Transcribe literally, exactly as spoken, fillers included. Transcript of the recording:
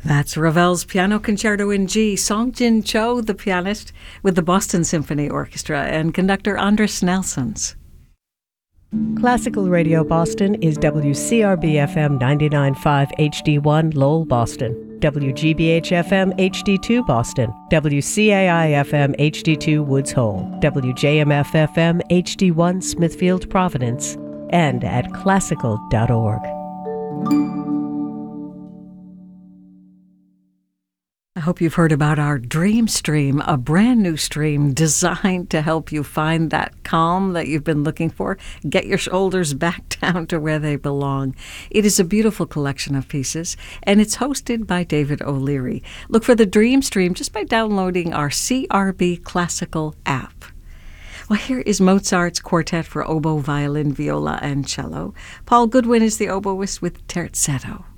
That's Ravel's Piano Concerto in G. Song Jin Cho, the pianist, with the Boston Symphony Orchestra, and conductor Andris Nelsons. Classical Radio Boston is W C R B F M ninety-nine point five H D one Lowell, Boston, W G B H F M H D two Boston, W C A I F M H D two Woods Hole, W J M F F M H D one Smithfield, Providence, and at classical dot org. I hope you've heard about our Dream Stream, a brand new stream designed to help you find that calm that you've been looking for, get your shoulders back down to where they belong. It is a beautiful collection of pieces, and it's hosted by David O'Leary. Look for the Dream Stream just by downloading our C R B Classical app. Well, here is Mozart's Quartet for Oboe, Violin, Viola, and Cello. Paul Goodwin is the oboist with Terzetto.